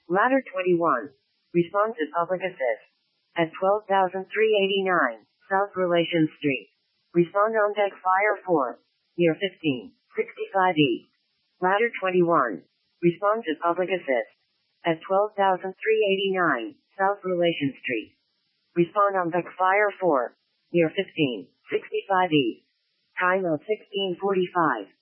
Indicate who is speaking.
Speaker 1: Ladder 21. Respond to public assist. At 12,389 South Relations Street. Respond on deck Fire 4. Near 1565 East. Ladder 21. Respond to public assist. At 12,389 South Relations Street. Respond on deck Fire 4. Near 1565 East. Time of 1645.